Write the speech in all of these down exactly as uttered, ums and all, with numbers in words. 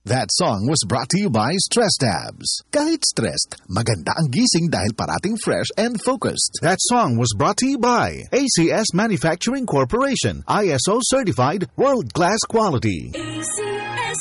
That song was brought to you by Stress Tabs. Kahit stressed, maganda ang gising dahil parating fresh and focused. That song was brought to you by A C S Manufacturing Corporation, I S O certified, world-class quality. A C S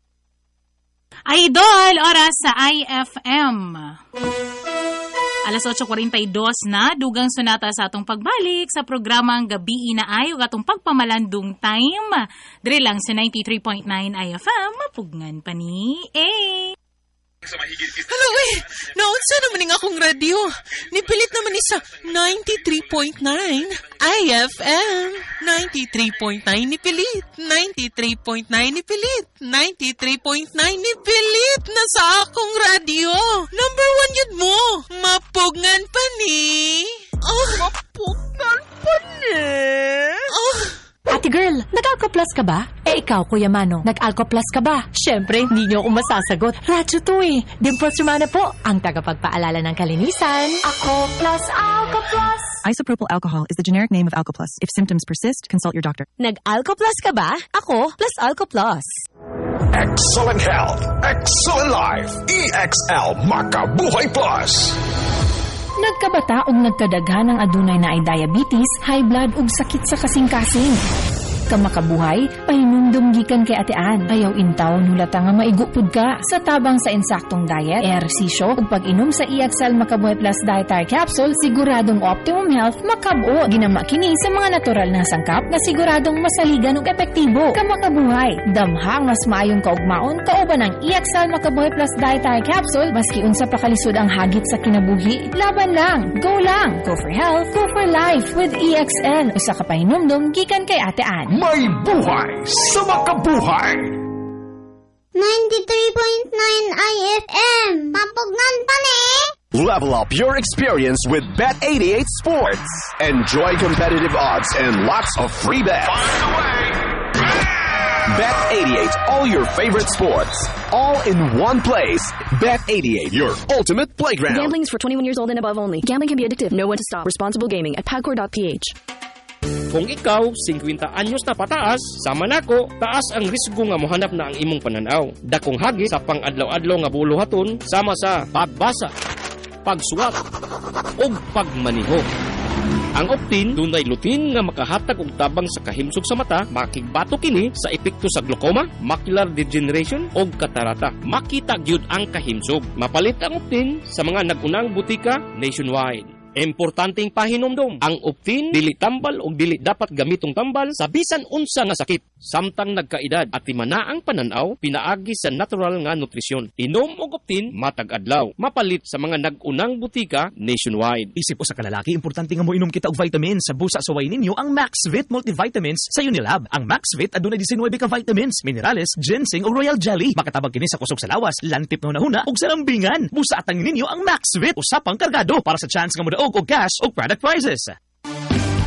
Idol, oras sa I F M. Alas eight forty-two na, dugang sunata sa atong pagbalik sa programang Gabi na Ayo atong pagpamalandong time. Diri lang sa ninety-three point nine I F M, mapugnan pa ni A. Hello eh, naunsa naman ng akong radio. Nipilit naman ni sa ninety-three point nine I F M. ninety-three point nine nipilit, ninety-three point nine nipilit, ninety-three point nine nipilit na sa akong radio. Number one yun mo, mapugnan pa ni. Oh, mapugnan pa ni. Oh. Ate girl, nag-Alco-Plus ka ba? Eh ikaw, Kuya Mano, nag-Alco-Plus ka ba? Siyempre, hindi niyo ako masasagot. Radyo to eh. Dimples Romana po, ang tagapagpaalala ng kalinisan. Ako plus Alco-Plus. Isopropyl alcohol is the generic name of Alco-Plus. If symptoms persist, consult your doctor. Nag-Alco-Plus ka ba? Ako plus Alco-Plus. Excellent health, excellent life. E X L Makabuhay Plus. Nagkabata o nagkadaghan ng adunay na ay diabetes, high blood ug sakit sa kasing-kasing. Kamakabuhay, pahinumdum gikan kay atean. Ayaw intaw nulata nga maigupod ka sa tabang sa insaktong diet, ehersisyo ug pag-inom sa E X L Makabuhay Plus Dietary Capsule, siguradong optimum health makab-o. Ginama kini sa mga natural na sangkap na siguradong masaligan ug epektibo. Kamakabuhay, damhang mas maayong kaugmaon kauban ng E X L Makabuhay Plus Dietary Capsule maski unsa pa kalisod ang hagit sa kinabuhi. Laban lang, go lang, go for health, go for life with E X L. Usa ka pahinumdum gikan kay atean. May buhay sa makabuhay! ninety-three point nine I F M. Mapugnan pa ni! Level up your experience with Bet eighty-eight Sports. Enjoy competitive odds and lots of free bets. Bet eighty-eight, all your favorite sports, all in one place. Bet eighty-eight, your ultimate playground. Gambling is for twenty-one years old and above only. Gambling can be addictive. Know when to stop. Responsible gaming at pagcor dot p h. Kung ikaw, fifty anyos na pataas, sama nako, taas ang risgo nga mohanap na ang imong pananaw. Dakong hagit sa pang-adlaw-adlaw nga buluhaton, sama sa pagbasa, pagsuwat, o pagmaniho. Ang Optin, dunay lutin nga makahatag og tabang sa kahimsog sa mata, makigbato kini sa epekto sa glaucoma, macular degeneration o katarata. Makita gyud ang kahimsog. Mapalit ang Optin sa mga nagunang butika nationwide. Importanteng pahinumdum, ang Optin dili tambal o dili dapat gamitong tambal sa bisan unsa nga sakit. Samtang nagkaedad at timana ang pananaw, pinaagi sa natural nga nutrisyon. Inom og Optin matag adlaw. Mapalit sa mga nagunang butika nationwide. Isip o sa kalalaki, importante nga mo inom kita og vitamins. Sa busa sa way ninyo ang Maxvit Multivitamins sa Unilab. Ang Maxvit adunay nineteen ka vitamins, minerales, ginseng o royal jelly. Makatabang kini sa kusog sa lawas, lantip na hunahuna ug sa lambingan. Busa atang ninyo ang Maxvit, usapang kargado para sa chance nga mo daog og cash o product prizes.